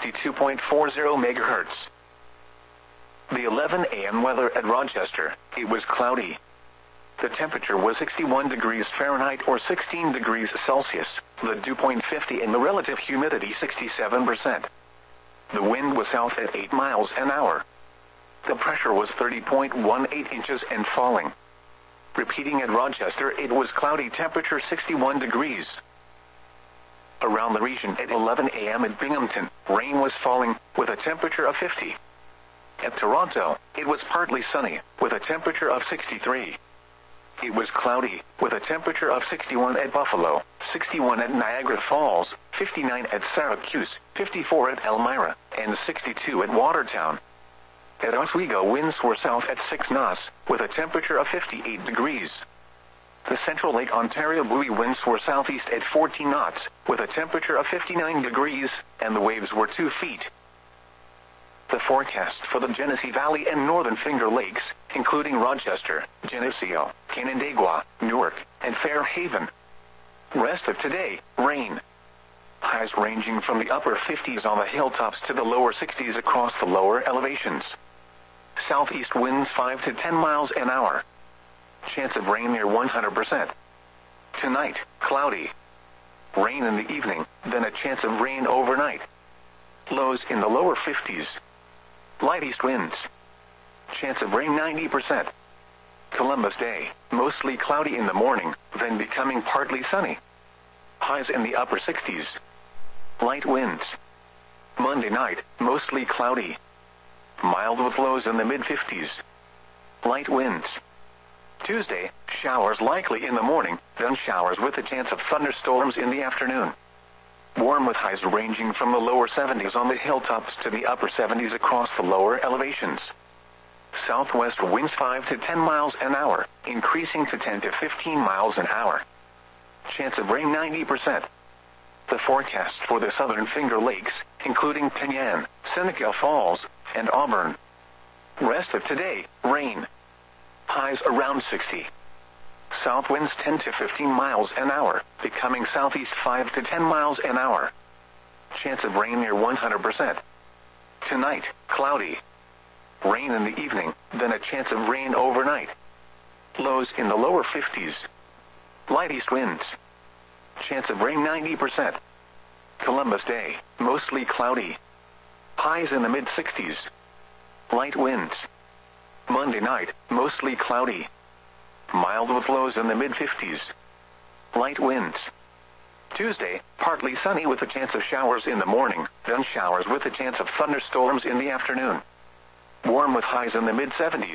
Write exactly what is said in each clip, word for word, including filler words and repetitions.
sixty-two point four zero megahertz. The eleven a m weather at Rochester. It was cloudy. The temperature was sixty-one degrees Fahrenheit or sixteen degrees Celsius, the dew point fifty and the relative humidity sixty-seven percent. The wind was south at eight miles an hour. The pressure was thirty point one eight inches and falling. Repeating at Rochester, it was cloudy, temperature sixty-one degrees. Around the region at eleven a m at Binghamton, rain was falling, with a temperature of fifty. At Toronto, it was partly sunny, with a temperature of sixty-three. It was cloudy, with a temperature of sixty-one at Buffalo, sixty-one at Niagara Falls, fifty-nine at Syracuse, fifty-four at Elmira, and sixty-two at Watertown. At Oswego, winds were south at six knots, with a temperature of fifty-eight degrees. The Central Lake Ontario buoy winds were southeast at fourteen knots, with a temperature of fifty-nine degrees, and the waves were two feet. The forecast for the Genesee Valley and Northern Finger Lakes, including Rochester, Geneseo, Canandaigua, Newark, and Fairhaven. Rest of today, rain. Highs ranging from the upper fifties on the hilltops to the lower sixties across the lower elevations. Southeast winds five to ten miles an hour. Chance of rain near one hundred percent. Tonight, cloudy. Rain in the evening, then a chance of rain overnight. Lows in the lower fifties. Light east winds. Chance of rain ninety percent. Columbus Day, mostly cloudy in the morning, then becoming partly sunny. Highs in the upper sixties. Light winds. Monday night, mostly cloudy. Mild with lows in the mid-fifties. Light winds. Tuesday, showers likely in the morning, then showers with a chance of thunderstorms in the afternoon. Warm with highs ranging from the lower seventies on the hilltops to the upper seventies across the lower elevations. Southwest winds five to ten miles an hour, increasing to ten to fifteen miles an hour. Chance of rain ninety percent. The forecast for the Southern Finger Lakes, including Penyan, Seneca Falls, and Auburn. Rest of today, rain. Highs around sixty. South winds ten to fifteen miles an hour, becoming southeast five to ten miles an hour. Chance of rain near one hundred percent. Tonight, cloudy. Rain in the evening, then a chance of rain overnight. Lows in the lower fifties. Light east winds. Chance of rain ninety percent. Columbus Day, mostly cloudy. Highs in the mid-sixties. Light winds. Monday night, mostly cloudy. Mild with lows in the mid-fifties. Light winds. Tuesday, partly sunny with a chance of showers in the morning, then showers with a chance of thunderstorms in the afternoon. Warm with highs in the mid-seventies.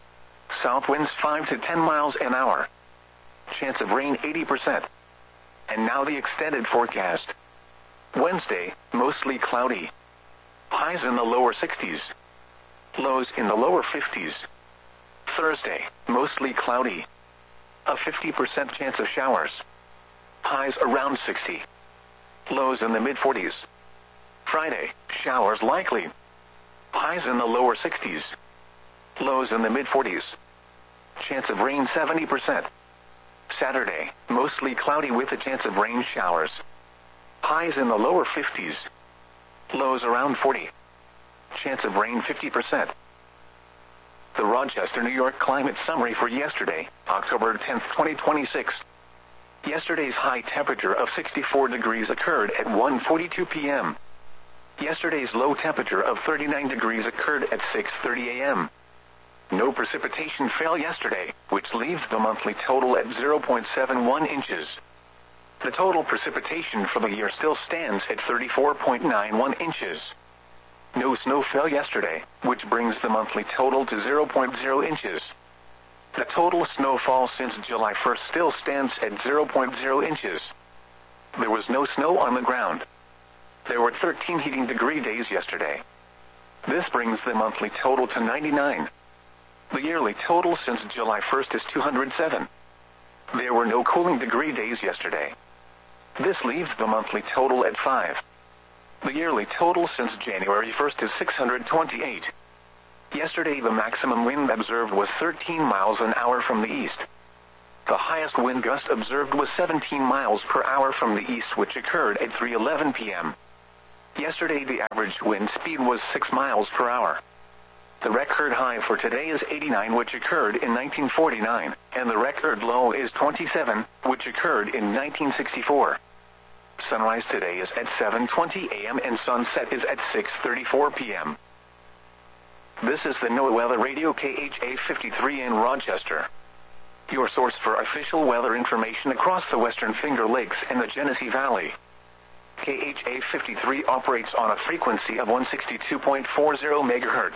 South winds five to ten miles an hour. Chance of rain eighty percent. And now the extended forecast. Wednesday, mostly cloudy. Highs in the lower sixties. Lows in the lower fifties. Thursday, mostly cloudy. A fifty percent chance of showers. Highs around sixty. Lows in the mid-forties. Friday, showers likely. Highs in the lower sixties. Lows in the mid-forties. Chance of rain seventy percent. Saturday, mostly cloudy with a chance of rain showers. Highs in the lower fifties. Lows around forty. Chance of rain fifty percent. The Rochester, New York climate summary for yesterday, October tenth, twenty twenty-six. Yesterday's high temperature of sixty-four degrees occurred at one forty-two p m Yesterday's low temperature of thirty-nine degrees occurred at six thirty a m No precipitation fell yesterday, which leaves the monthly total at zero point seven one inches. The total precipitation for the year still stands at thirty-four point nine one inches. No snow fell yesterday, which brings the monthly total to zero point zero inches. The total snowfall since July first still stands at zero point zero inches. There was no snow on the ground. There were thirteen heating degree days yesterday. This brings the monthly total to ninety-nine. The yearly total since July first is two hundred seven. There were no cooling degree days yesterday. This leaves the monthly total at five. The yearly total since January first is six hundred twenty-eight. Yesterday the maximum wind observed was thirteen miles an hour from the east. The highest wind gust observed was seventeen miles per hour from the east, which occurred at three eleven p m Yesterday the average wind speed was six miles per hour. The record high for today is eighty-nine, which occurred in nineteen forty-nine, and the record low is twenty-seven, which occurred in nineteen sixty-four. Sunrise today is at seven twenty a m and sunset is at six thirty-four p m This is the NOAA Weather Radio K H A fifty-three in Rochester, your source for official weather information across the Western Finger Lakes and the Genesee Valley. K H A fifty-three operates on a frequency of one sixty-two point four zero megahertz.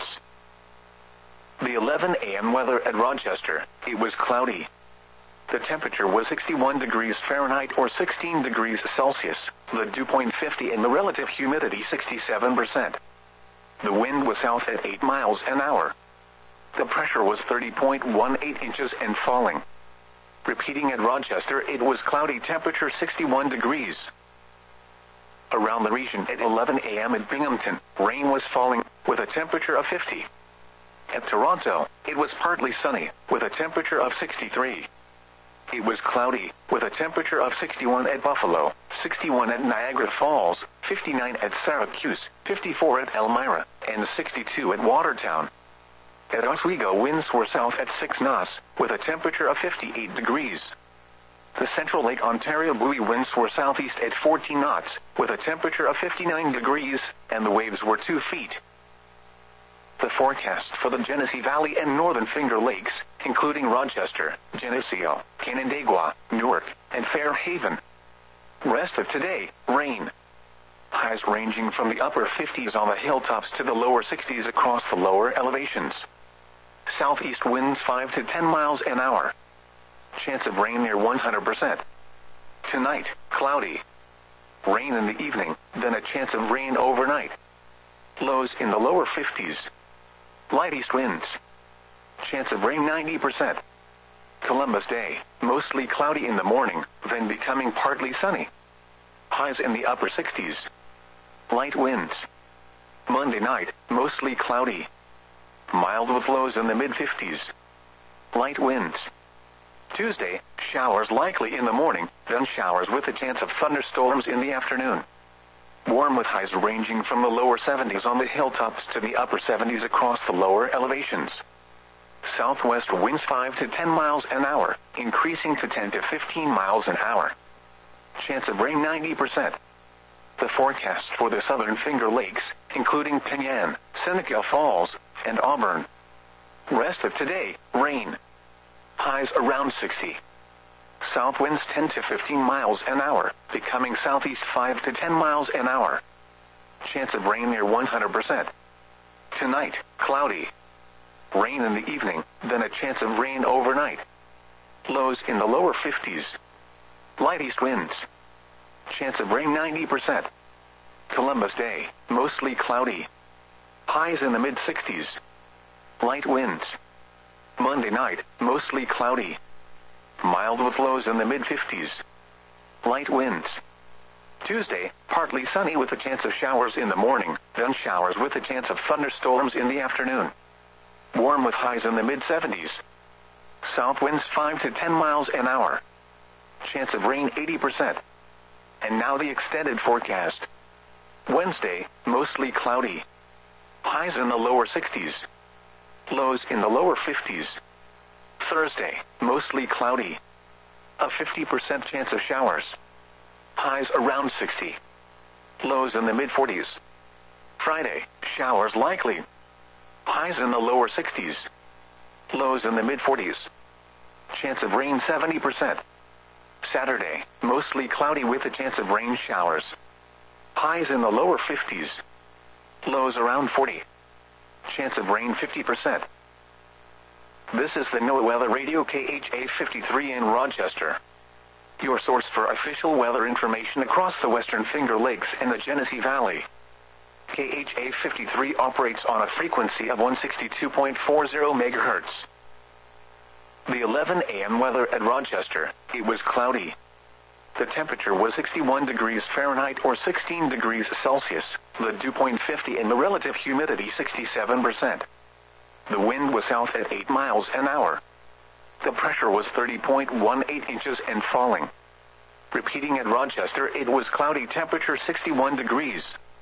The eleven a m weather at Rochester, it was cloudy. The temperature was sixty-one degrees Fahrenheit or sixteen degrees Celsius, the dew point fifty and the relative humidity sixty-seven percent. The wind was south at eight miles an hour. The pressure was thirty point one eight inches and falling. Repeating at Rochester, it was cloudy, temperature sixty-one degrees. Around the region at eleven a m at Binghamton, rain was falling, with a temperature of fifty. At Toronto, it was partly sunny, with a temperature of sixty-three. It was cloudy, with a temperature of sixty-one at Buffalo, sixty-one at Niagara Falls, fifty-nine at Syracuse, fifty-four at Elmira, and sixty-two at Watertown. At Oswego, winds were south at six knots, with a temperature of fifty-eight degrees. The Central Lake Ontario buoy winds were southeast at fourteen knots, with a temperature of fifty-nine degrees, and the waves were two feet. The forecast for the Genesee Valley and Northern Finger Lakes, including Rochester, Geneseo, Canandaigua, Newark, and Fairhaven. Rest of today, rain. Highs ranging from the upper fifties on the hilltops to the lower sixties across the lower elevations. Southeast winds five to ten miles an hour. Chance of rain near one hundred percent. Tonight, cloudy. Rain in the evening, then a chance of rain overnight. Lows in the lower fifties. Light east winds. Chance of rain ninety percent. Columbus Day, mostly cloudy in the morning, then becoming partly sunny. Highs in the upper sixties. Light winds. Monday night, mostly cloudy. Mild with lows in the mid fifties. Light winds. Tuesday, showers likely in the morning, then showers with a chance of thunderstorms in the afternoon. Warm with highs ranging from the lower seventies on the hilltops to the upper seventies across the lower elevations. Southwest winds five to ten miles an hour, increasing to ten to fifteen miles an hour. Chance of rain ninety percent. The forecast for the Southern Finger Lakes, including Penyan, Seneca Falls, and Auburn. Rest of today, rain. Highs around sixty. South winds ten to fifteen miles an hour, becoming southeast five to ten miles an hour. Chance of rain near one hundred percent. Tonight, cloudy. Rain in the evening, then a chance of rain overnight. Lows in the lower fifties. Light east winds. Chance of rain ninety percent. Columbus Day, mostly cloudy. Highs in the mid sixties. Light winds. Monday night, mostly cloudy. Mild with lows in the mid fifties. Light winds. Tuesday, partly sunny with a chance of showers in the morning, then showers with a chance of thunderstorms in the afternoon. Warm with highs in the mid seventies. South winds five to ten miles an hour. Chance of rain eighty percent. And now the extended forecast. Wednesday, mostly cloudy. Highs in the lower sixties. Lows in the lower fifties. Thursday, mostly cloudy. A fifty percent chance of showers. Highs around sixty. Lows in the mid forties. Friday, showers likely. Highs in the lower sixties. Lows in the mid forties. Chance of rain seventy percent. Saturday, mostly cloudy with a chance of rain showers. Highs in the lower fifties. Lows around forty. Chance of rain fifty percent. This is the NOAA Weather Radio K H A fifty-three in Rochester, your source for official weather information across the Western Finger Lakes and the Genesee Valley. K H A fifty-three operates on a frequency of one sixty-two point four zero megahertz. The eleven a m weather at Rochester, it was cloudy. The temperature was sixty-one degrees Fahrenheit or sixteen degrees Celsius, the dew point fifty and the relative humidity sixty-seven percent. The wind was south at eight miles an hour. The pressure was thirty point one eight inches and falling. Repeating at Rochester, it was cloudy, temperature sixty-one degrees.